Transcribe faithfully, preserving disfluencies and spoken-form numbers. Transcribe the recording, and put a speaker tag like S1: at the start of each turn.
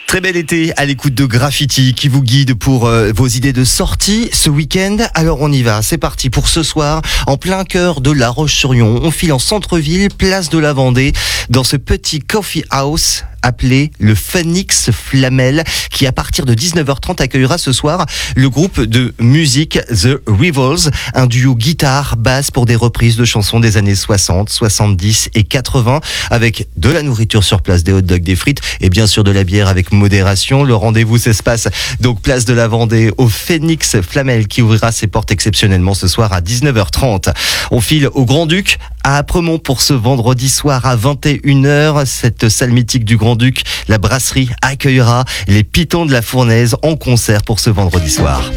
S1: Très bel été à l'écoute de Graffiti qui vous guide pour euh, vos idées de sortie ce week-end. Alors on y va, c'est parti pour ce soir, en plein cœur de La Roche-sur-Yon. On file en centre-ville, place de la Vendée, dans ce petit coffee house appelé le Phoenix Flamel, qui à partir de dix-neuf heures trente accueillera ce soir le groupe de musique The Rivals, un duo guitare-basse pour des reprises de chansons des années soixante, soixante-dix et quatre-vingts, avec de la nourriture sur place, des hot dogs, des frites et bien sûr de la bière avec modération. Le rendez-vous s'espace donc place de la Vendée au Phoenix Flamel, qui ouvrira ses portes exceptionnellement ce soir à dix-neuf heures trente. On file au Grand-Duc à Apremont pour ce vendredi soir à vingt et une heures. Cette salle mythique du Grand-Duc, la brasserie, accueillera les Pitons de la Fournaise en concert pour ce vendredi soir.